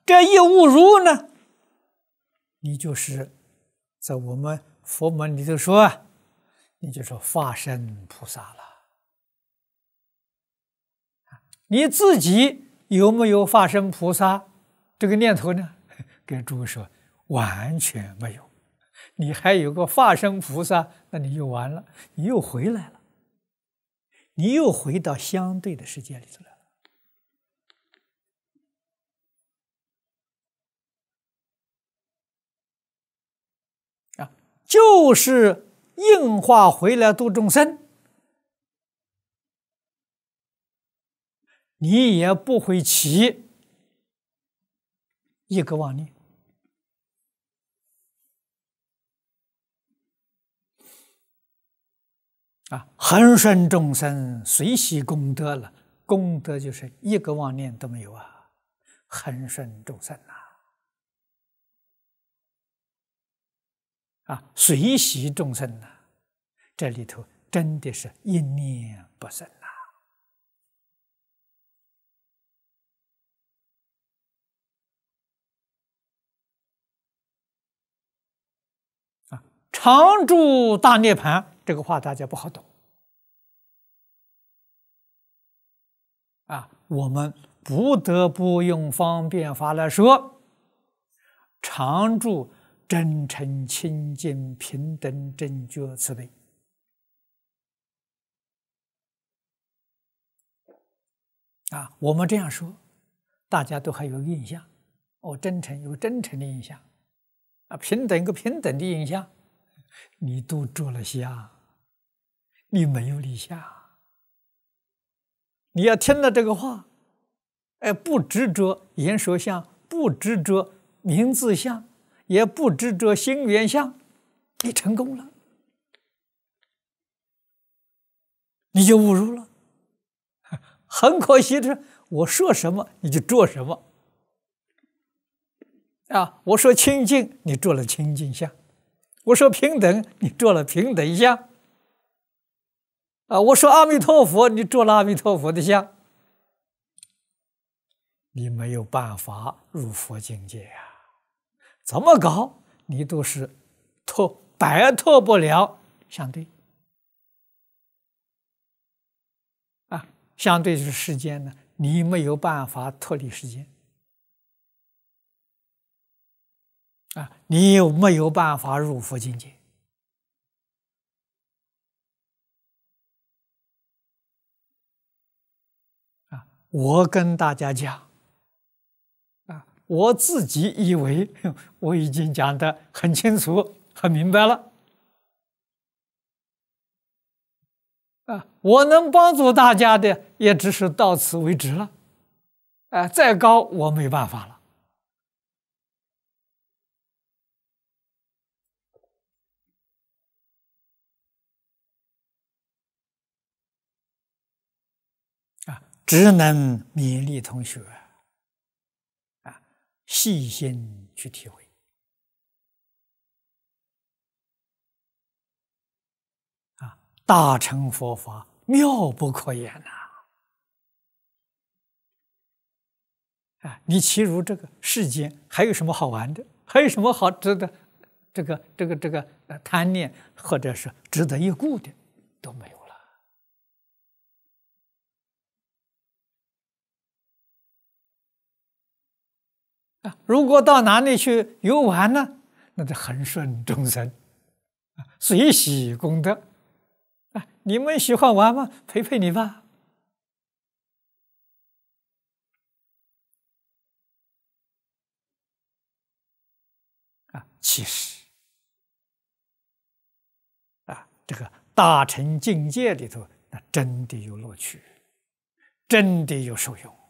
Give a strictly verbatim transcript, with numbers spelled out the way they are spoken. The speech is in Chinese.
这一误入呢，你就是在我们佛门里头说啊，你就说化身菩萨了。你自己有没有化身菩萨这个念头呢？给诸位说，完全没有。你还有个化身菩萨，那你就完了，你又回来了，你又回到相对的世界里头来了。啊，就是应化回来度众生，你也不会起一个妄念。啊，恒顺众生，随喜功德了。功德就是一个妄念都没有啊，恒顺众生呐。啊，随喜众生呐，这里头真的是一念不生呐。啊，常住大涅槃这个话大家不好懂。啊，我们不得不用方便法来说，常住真诚清净平等正觉慈悲。啊，我们这样说，大家都还有印象。哦，真诚有真诚的印象，啊，平等有个平等的印象，你都着了相，你没有立相。你要听了这个话，哎，不执着言说相，不执着名字相，也不执着心缘相，你成功了，你就误入了。很可惜的是，我说什么你就做什么啊！我说清净，你做了清净相；我说平等，你做了平等相。啊，我说阿弥陀佛，你做了阿弥陀佛的相，你没有办法入佛境界呀、啊！怎么搞，你都是脱摆脱不了相对。啊，相对就是世间呢，你没有办法脱离世间。啊，你又没有办法入佛境界。啊，我跟大家讲，啊，我自己以为我已经讲得很清楚、很明白了。啊，我能帮助大家的，也只是到此为止了。啊，再高我没办法了。啊，只能勉励同学啊，细心去体会。啊，大乘佛法妙不可言呐！啊，你其如这个世间还有什么好玩的？还有什么好值得这个这个这个贪念，或者是值得一顾的都没有了。啊，如果到哪里去游玩呢？那就恒顺众生，啊，随喜功德。啊，你们喜欢玩吗？陪陪你吧。啊，其实啊，这个大乘境界里头，那真的有乐趣，真的有受用。